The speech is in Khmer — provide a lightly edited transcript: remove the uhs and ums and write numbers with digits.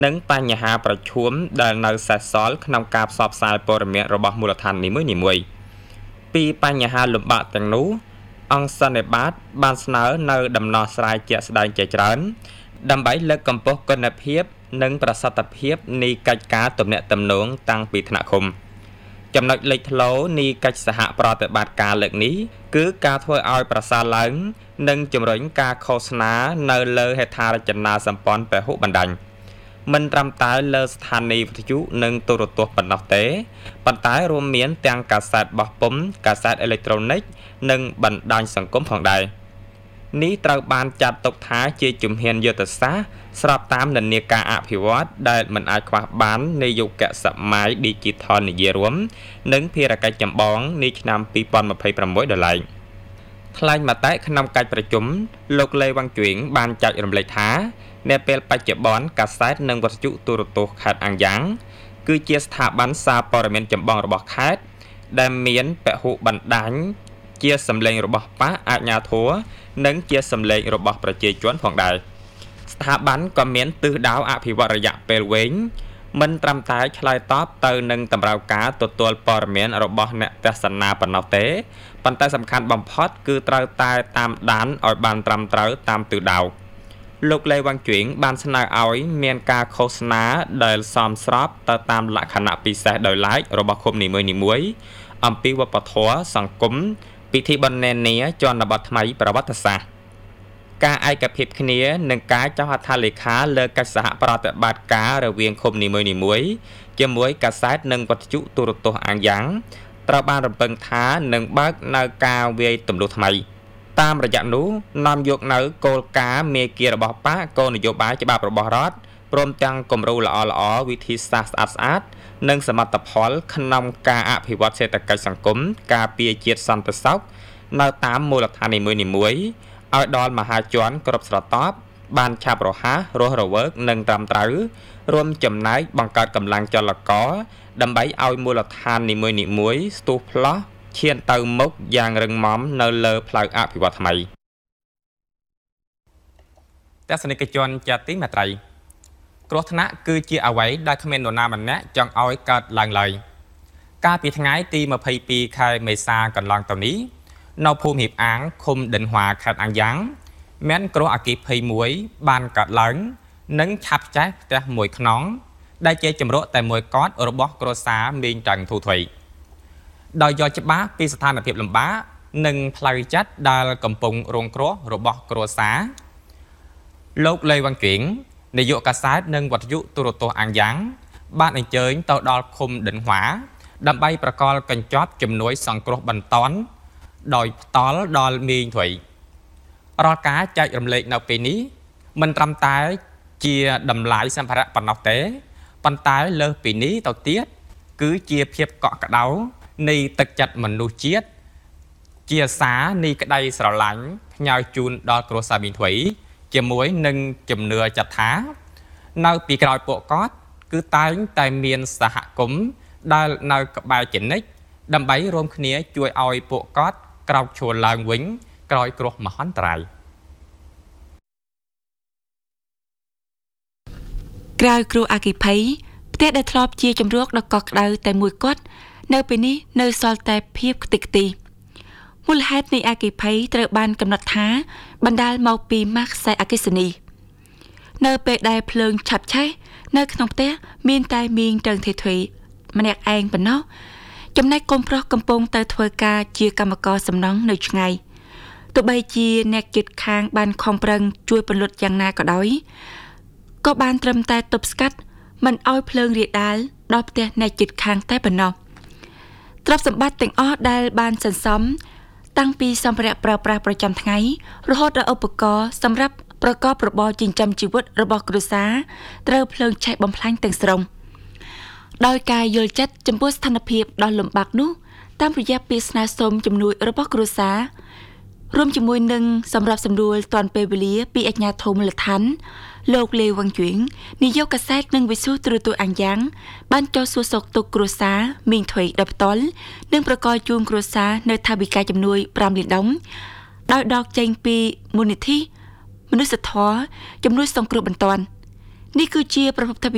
និងបញ្ហាប្រឈមដែលនៅសេសសល់ក្នុងការផ្សព្វផ្សាយព័ត៌មានរបស់មូលដ្ឋាននីមួយៗពីបញ្ហាលំបាកទាំងនោះអង្គសន្និបាតបានស្នើនៅដំណោះស្រាយជាក់ស្ដែងជាច្រើនដើម្បីលើកកម្ពស់គុណភាពនិងប្រសិទ្ធភាពនៃកិច្ចការទំនាក់ទំនងតាំងពីថ្នាក់ឃុំចំណុចលេចធ្លោនៃកិច្ចសហប្រតិបត្តិការលើកនេះគឺការធ្វើឲ្យប្រសើរឡើងនិងជំរុញការឃោសនានៅលើហេដ្ឋារចនាសម្ព័ន្ធពហុបណ្ដាញមិនត្រឹមតែលើស្ថានីយវិទ្យុនិងទូរទស្សន៍ប៉ុណ្ណោះទេប៉ុន្តែរួមមានទាំងកាសែតបោះពុម្ពកាសែតអេឡិចត្រូនិកនិងបណ្ដាញសង្គមផងដែរនេះត្រូវបានចាត់ទុកថាជាជំហានយុទ្ធសាស្ត្រស្របតាមនិន្នាការអភិវឌ្ឍដែលមិនអាចខ្វះបាននៃយុគសម័យ Digital និយាយរួមនិងភារកិច្ចចម្បងនៃឆ្នាំ2026ដល់ឡែកថ្លែងមតិក្នុងកិច្ចប្រជុំលោកលេវ៉ាន់ជឿងបានចែករំលែកថានៅពេលបច្ចុប្បន្នកាសែតនិងវិទ្យុទូរទស្សន៍ខេត្តអាំងយ៉ាងគឺជាស្ថាប័នសារព័ត៌មានចម្បងរបស់ខេត្តដែលមានពហុបណ្ដាញជាសម្លេងរបស់បកអាជ្ញាធរនិងជាសម្លេងរបស់ប្រជាជនផងដែរស្ថាប័នក៏មានទិសដៅអភិវឌ្ឍរយៈពេលវែងមិនត្រឹមតែឆ្លើយតបទៅនឹងតម្រូវការទទួលព័ត៌មានរបស់អ្នកទស្សនាប៉ុណ្ណោះទេប៉ុន្តែសំខាន់បំផុតគឺត្រូវតែតាមដានឲ្យបានត្រឹមត្រូវតាមទិសដៅលោកលេវ៉ាន់ជឿងបានស្នើឲ្យមានការឃោសនាដែលសមស្របទៅតាមលក្ខណៈពិសេសដោយឡែករបស់ឃុំនីមួយៗអំពីវប្បធម៌សង្គមពិធីបុណ្យនានាជនបទថ្មីប្រវត្តិសាស្ត្រការឯកភាពគ្នានិងការចុះហត្ថលេខាលើកិច្ចសហប្រតិបត្តិការរវាងឃុំនីមួយៗជាមួយកាសែតនិងវិទ្យុទូរទស្សន៍អាំងយ៉ាងត្រូវបានរំពឹងថានឹងបើកនៅការវាយទម្លុះថ្មីតាមរយៈនោះនាំយកនៅគោលការណ៍មេគារបស់បកគោលនយោបាយច្បាប់របស់រដ្ឋព្រមទាំងគំរូល្អៗវិធីសាស្ត្រស្អាតៗនិងសមិទ្ធផលក្នុងការអភិវឌ្ឍសេដ្ឋកិច្ចសង្គមការពារជាតិសន្តិសុខនៅតាមមូលដ្ឋាននីមួយៗឲ្យដល់មហាជនគ្រប់ស្រទាប់បានឆាប់រហ័សរស់រវើកនិងត្រឹមត្រូវរួមចំណែកបង្កើតកម្លាំងចលករដើម្បីឲ្យមូលដ្ឋាននីមួយៗស្ទុះផ្លោះឈានទៅមុខយ៉ាងរឹងមាំនៅលើផ្លូវអភិវឌ្ឍថ្មីទស្សនិកជនជាទីមេត្រីគ្រោះថ្នាក់គឺជាអ្វីដែលគ្មាននរណាម្នាក់ចង់ឲ្យកើតឡើងឡើយកាលពីថ្ងៃទី22ខែមេសាកន្លងទៅនេះនៅភូមិហៀបអាងឃុំដិនហួរខេត្តអាំងយ៉ាងមានគ្រោះអគ្គិភ័យមួយបានកើតឡើងនិងឆាប់ចែកផ្ទះមួយខ្នងដែលជាជំរកតែមួយគត់របស់គ្រួសារមីងតាំងធូថុយដោយយល់ច្បាស់ពីស្ថានភាពលំបាកនិងផ្លូវចិត្តដែលកំពុងរងគ្រោះរបស់គ្រួសារលោកលេវ៉ាន់ជឿងនាយកកាសែតនិងវិទ្យុទូរទស្សន៍អាំងយ៉ាងបានអញ្ជើញទៅដល់ឃុំដិនហួរដើម្បីប្រកល់កញ្ចប់ជំនួយសង្គ្រោះបន្ទាន់ដោយផ្ទាល់ដល់មីងធុយរាល់ការចែករំលែកនៅពេលនេះមិនត្រឹមតែជាតម្លៃសម្ភារៈប៉ុណ្ណោះទេប៉ុន្តែលើសពីនេះទៅទៀតគឺជាភាពកក់ក្ដៅនៃទឹកចិត្តមនុស្សជាតិជាសារនៃក្តីស្រឡាញ់ផ្ញើជូនដល់គ្រួសារមីងធុយជាមួយនឹងជំនឿចិត្តថានៅពីក្រោយពួកគាត់គឺតែងតែមានសហគមន៍ដែលនៅក្បែរជានិច្ចដើម្បីរួមគ្នាជួយឲ្យពួកគាត់ក្រោកឈរឡើងវិញក្រោយគ្រោះមហន្តរាយក្រោយគ្រោះអគ្គិភ័យផ្ទះដែលធ្លាប់ជាជំរកដ៏កក់ក្ដៅតែមួយគត់នៅពេលនេះនៅសល់តែភាពខ្ទេចខ្ទីមូលហេតុនៃអគ្គិភ័យត្រូវបានកំណត់ថាបណ្ដាលមកពីម៉ាស់ខ្សែអគ្គិសនីនៅពេលដែលភ្លើងឆាប់ឆេះនៅក្នុងផ្ទះមានតែមីងតាំងធូថុយម្នាក់ឯងប៉ុណ្ណោះចំណែកកូនប្រុសកំពុងទៅធ្វើការជាកម្មករសំណង់នៅឆ្ងាយទោះបីជាអ្នកជិតខាងបានខំប្រឹងជួយពន្លត់យ៉ាងណាក៏ដោយក៏បានត្រឹមតែទប់ស្កាត់មិនឲ្យភ្លើងរាលដាលដល់ផ្ទះអ្នកជិតខាងតែប៉ុណ្ណោះទ្រព្យសម្បត្តិទាំងអស់ដែលបានសន្សំតាំងពីសម្ភារៈប្រើប្រាស់ប្រចាំថ្ងៃរហូតដល់ឧបករណ៍សម្រាប់ប្រកបរបរចិញ្ចឹមជីវិតរបស់គ្រួសារត្រូវភ្លើងឆេះបំផ្លាញទាំងស្រុងដោយការយល់ចិត្តចំពោះស្ថានភាពដ៏លំបាកនោះតាមរយៈពាក្យស្នើសុំជំនួយរបស់គ្រួសាររួមជាមួយនឹងសម្រាប់សម្រួលទាន់ពេលវេលាពីអាជ្ញាធរមូលដ្ឋានលោកលេវ៉ាន់ជឿងនាយកកាសែតនិងវិទ្យុទូរទស្សន៍អាំងយ៉ាងបានចូលសួរសុខទុក្ខគ្រួសារមីងធុយដោយផ្ទាល់និងប្រកល់ជូនគ្រួសារនៅថវិកាជំនួយ5លានដុល្លារដោយដកចេញពីមូលនិធិមនុស្សធម៌ជំនួយសង្គ្រោះបន្ទាន់នេះគឺជាប្រភពថវិ